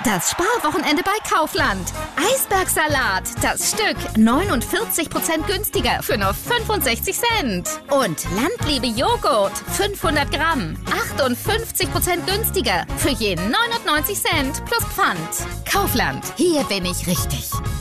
Das Sparwochenende bei Kaufland. Eisbergsalat, das Stück 49% günstiger für nur 65 Cent. Und Landliebe Joghurt, 500 Gramm, 58% günstiger für je 99 Cent plus Pfand. Kaufland, hier bin ich richtig.